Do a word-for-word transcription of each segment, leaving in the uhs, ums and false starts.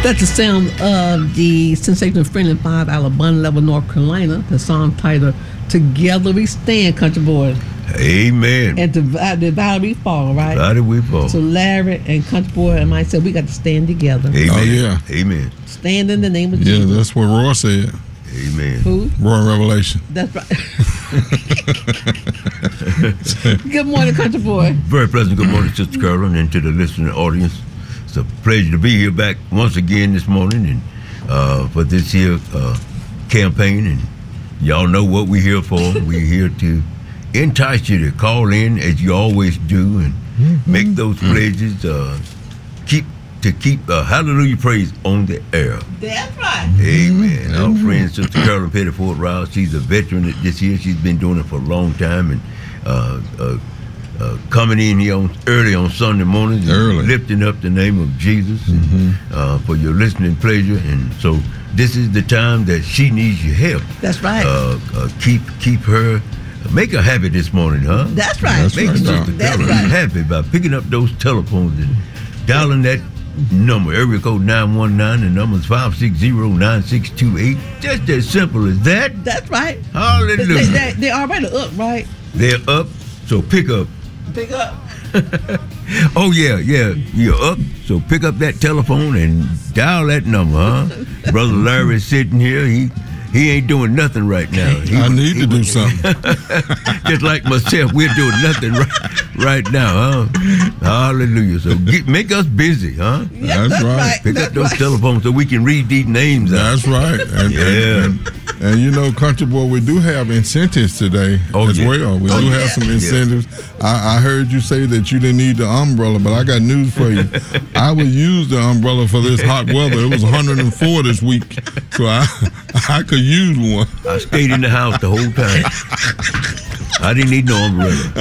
That's the sound of the sensational Friendly Five out of Bun Level, North Carolina. The song titled "Together We Stand," country boy. Amen. And divided we fall, right? Divided we fall. So Larry and country boy and myself, we got to stand together. Amen. Oh yeah. Amen. Stand in the name of Yeah, Jesus. that's what Roy said. Amen. Who? Roy Revelation. That's right. Good morning, country boy. Very pleasant good morning, Sister Carolyn, and to the listening audience. It's a pleasure to be here back once again this morning and uh, for this here uh, campaign. And y'all know what we're here for. We're here to entice you to call in as you always do and mm-hmm. make those pledges. Uh, keep to keep uh, Hallelujah Praise on the air. That's right. Amen. Mm-hmm. Our friend Sister Carolyn Pettiford Rouse, she's a veteran at this year. She's been doing it for a long time and uh, uh, uh, coming in here on, early on Sunday mornings, early. lifting up the name of Jesus mm-hmm. and, uh, for your listening pleasure. And so this is the time that she needs your help. That's right. Uh, uh, keep keep her. Make her happy this morning, huh? That's right. That's Make right, Sister That's Carolyn right. happy by picking up those telephones and dialing that number, area code nine one nine, and number's five six zero, nine six two eight. Just as simple as that. That's right. Hallelujah. They, they, they already up, right? They're up, so pick up. Pick up. Oh, yeah, yeah. You're up, so pick up that telephone and dial that number, huh? Brother Larry's sitting here. He he ain't doing nothing right now. He, I need he, to do something. Just like myself, we're doing nothing right, right now, huh? Hallelujah. So get, make us busy, huh? Yeah, that's, that's right. right. Pick that's up those right. telephones so we can read these names out. That's right. And, Yeah. and, and, and you know, country boy, we do have incentives today Oh, as yeah. well. We Oh, do yeah. have some incentives. I, I heard you say that you didn't need the umbrella, but I got news for you. I would use the umbrella for this hot weather. It was one hundred four this week, so I I could use one. I stayed in the house the whole time. I didn't need no umbrella.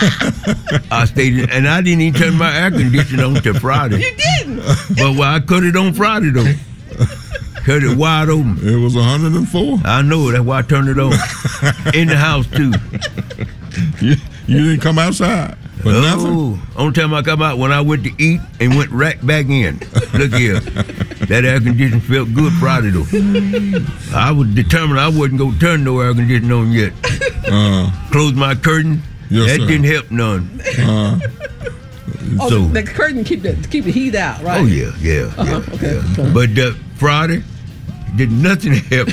I stayed in, and I didn't even turn my air conditioner on till Friday. You didn't. But well, I cut it on Friday though. Cut it wide open. It was one hundred four. I know, that's why I turned it on. In the house too. You, you didn't come outside for nothing. Oh, only time I come out when I went to eat and went right back in. Look here. That air conditioner felt good Friday though. I was determined I wasn't gonna turn no air conditioner on yet. Uh, Close my curtain. Yes, that sir. didn't help none. uh, Oh, So- the, the curtain keep the keep the heat out, right? Oh yeah, yeah, Uh-huh, yeah, okay. yeah. But uh, Friday did nothing help.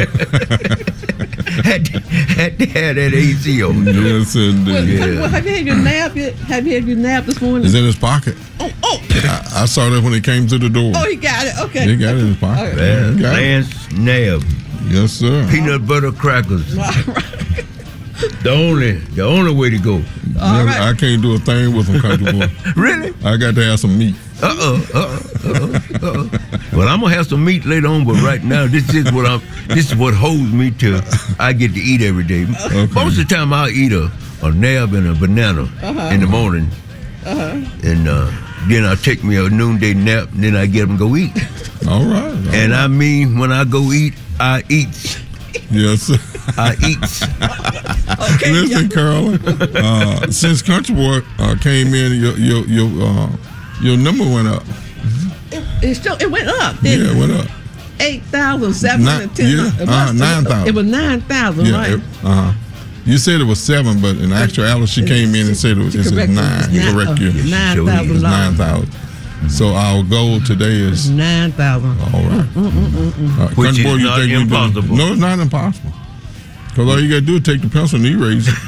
had, to, had to have that A C on. yes, Well, indeed. Yeah. well, have you had your nap yet? Have you had your nap this morning? It's in his pocket. Oh, oh, I, I saw that when he came to the door. oh, he got it. Okay. He got it in his pocket. Okay. Lance, He got it. Lance Nab, Yes, sir. peanut butter crackers. All right. The only, the only way to go. All Never- right. I can't do a thing with him, country boy. Really? I got to have some meat. Uh oh, uh oh, uh oh, uh oh. Well, I'm gonna have some meat later on, but right now, this is what I'm. This is what holds me till I get to eat every day. Okay. Most of the time, I'll eat a, a nab and a banana Uh-huh. in the morning, Uh-huh. and uh, then I'll take me a noonday nap, and then I get up and go eat. All right. all And right. I mean, when I go eat, I eat. Yes, sir. I eat. Okay. Listen, Carolyn, uh, since Country Boy uh, came in, your your your, uh, your number went up. It, it still it went up. Yeah, Didn't it went up. Eight thousand seven hundred ten. Nine- yeah, uh, nine thousand. It was nine thousand, Yeah, right? it, uh-huh. You said it was seven, but in actuality, she came in and said it was She it's corrected nine. it. Correct uh, you. Nine Sure thousand is. It's dollars. nine thousand. So our goal today is Nine thousand. all right. Uh, Which Country is Boy, you not think we do- impossible. No, it's not impossible. Because all you got to do is take the pencil and erase it.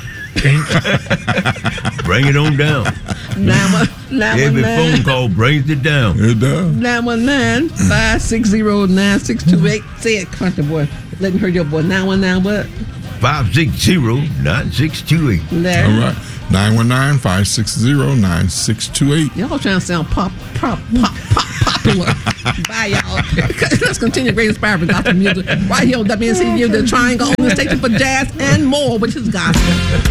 Bring it on down. Nine one nine Every one phone nine. call brings it down. It does. Nine one nine five six zero nine six two eight. Say it, country boy. Let me hear your boy. Nine one nine what? Five six zero nine six two eight. There. All right. nine one nine, five six zero, nine six two eight. Y'all trying to sound pop, pop, pop, pop, popular. Bye, y'all. Let's continue Great Inspired with gospel music right here on W N C U, the Triangle, on the station for jazz and more, which is gospel.